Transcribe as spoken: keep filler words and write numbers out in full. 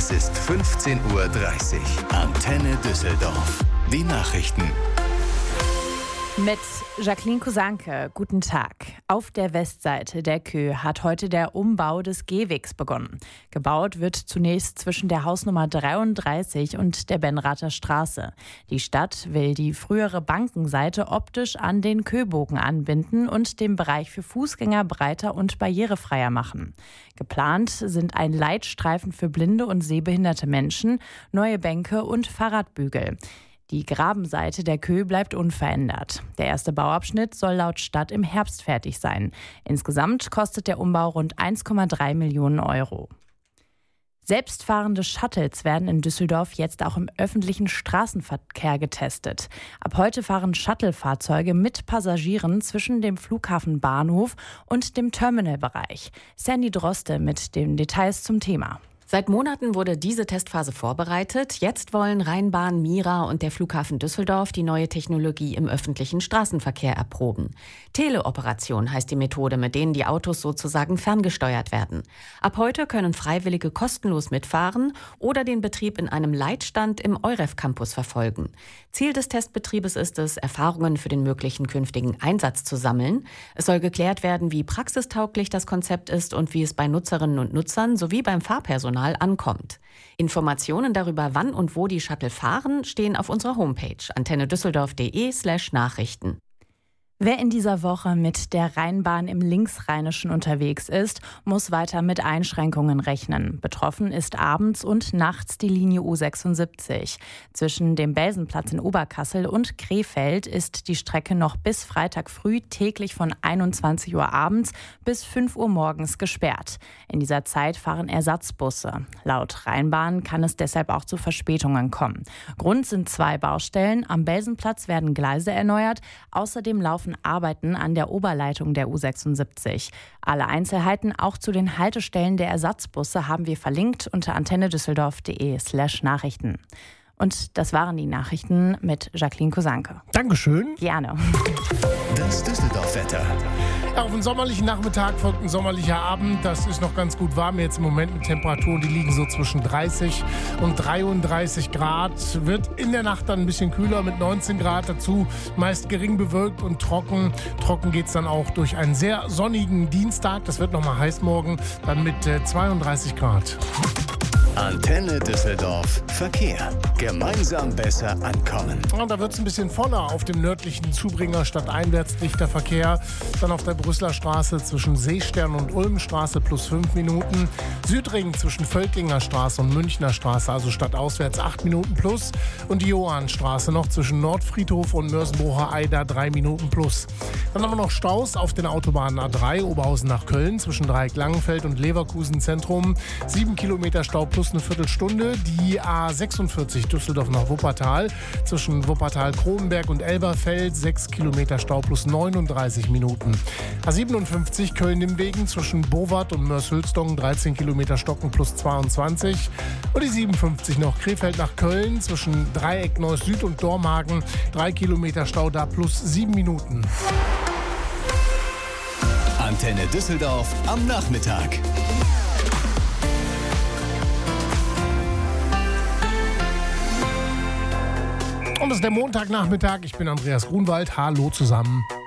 Es ist fünfzehn Uhr dreißig. Antenne Düsseldorf. Die Nachrichten. Mit Jacqueline Kusanke, guten Tag. Auf der Westseite der Kö hat heute der Umbau des Gehwegs begonnen. Gebaut wird zunächst zwischen der Hausnummer dreiunddreißig und der Benrather Straße. Die Stadt will die frühere Bankenseite optisch an den Köbogen anbinden und den Bereich für Fußgänger breiter und barrierefreier machen. Geplant sind ein Leitstreifen für blinde und sehbehinderte Menschen, neue Bänke und Fahrradbügel. Die Grabenseite der Kö bleibt unverändert. Der erste Bauabschnitt soll laut Stadt im Herbst fertig sein. Insgesamt kostet der Umbau rund eins Komma drei Millionen Euro. Selbstfahrende Shuttles werden in Düsseldorf jetzt auch im öffentlichen Straßenverkehr getestet. Ab heute fahren Shuttle-Fahrzeuge mit Passagieren zwischen dem Flughafenbahnhof und dem Terminalbereich. Sandy Droste mit den Details zum Thema. Seit Monaten wurde diese Testphase vorbereitet. Jetzt wollen Rheinbahn, Mira und der Flughafen Düsseldorf die neue Technologie im öffentlichen Straßenverkehr erproben. Teleoperation heißt die Methode, mit denen die Autos sozusagen ferngesteuert werden. Ab heute können Freiwillige kostenlos mitfahren oder den Betrieb in einem Leitstand im Euref-Campus verfolgen. Ziel des Testbetriebes ist es, Erfahrungen für den möglichen künftigen Einsatz zu sammeln. Es soll geklärt werden, wie praxistauglich das Konzept ist und wie es bei Nutzerinnen und Nutzern sowie beim Fahrpersonal ankommt. Informationen darüber, wann und wo die Shuttle fahren, stehen auf unserer Homepage antennedüsseldorf.de slash Nachrichten. Wer in dieser Woche mit der Rheinbahn im Linksrheinischen unterwegs ist, muss weiter mit Einschränkungen rechnen. Betroffen ist abends und nachts die Linie U sechsundsiebzig. Zwischen dem Belsenplatz in Oberkassel und Krefeld ist die Strecke noch bis Freitag früh täglich von einundzwanzig Uhr abends bis fünf Uhr morgens gesperrt. In dieser Zeit fahren Ersatzbusse. Laut Rheinbahn kann es deshalb auch zu Verspätungen kommen. Grund sind zwei Baustellen. Am Belsenplatz werden Gleise erneuert. Außerdem laufen Arbeiten an der Oberleitung der U sechsundsiebzig. Alle Einzelheiten auch zu den Haltestellen der Ersatzbusse haben wir verlinkt unter antennedüsseldorf.de slash Nachrichten. Und das waren die Nachrichten mit Jacqueline Kusanke. Dankeschön. Gerne. Das Düsseldorf-Wetter. Ja, auf einen sommerlichen Nachmittag folgt ein sommerlicher Abend. Das ist noch ganz gut warm jetzt im Moment mit Temperaturen, die liegen so zwischen dreißig und dreiunddreißig Grad. Wird in der Nacht dann ein bisschen kühler mit neunzehn Grad dazu. Meist gering bewölkt und trocken. Trocken geht es dann auch durch einen sehr sonnigen Dienstag. Das wird nochmal heiß morgen, dann mit äh, zweiunddreißig Grad. Antenne Düsseldorf Verkehr. Gemeinsam besser ankommen. Ja, da wird es ein bisschen voller auf dem nördlichen Zubringer stadteinwärts dichter Verkehr. Dann auf der Brüsseler Straße zwischen Seestern und Ulmstraße plus fünf Minuten. Südring zwischen Völklinger Straße und Münchner Straße, also stadtauswärts acht Minuten plus. Und die Johannstraße noch zwischen Nordfriedhof und Mörsenbrucher Eider drei Minuten plus. Dann haben wir noch Staus auf den Autobahnen A drei, Oberhausen nach Köln zwischen Dreieck-Langenfeld und Leverkusen Zentrum. sieben Kilometer Stau plus eine Viertelstunde. Die A sechsundvierzig Düsseldorf nach Wuppertal zwischen Wuppertal-Kronenberg und Elberfeld sechs Kilometer Stau plus neununddreißig Minuten. A siebenundfünfzig Köln-Nimwegen zwischen Bowart und Mörs-Hülsdong dreizehn Kilometer Stocken plus zweiundzwanzig. Und die siebenundfünfzig noch Krefeld nach Köln zwischen Dreieck Neuss Süd und Dormagen drei Kilometer Stau da plus sieben Minuten. Antenne Düsseldorf am Nachmittag. Und es ist der Montagnachmittag. Ich bin Andreas Grunwald. Hallo zusammen.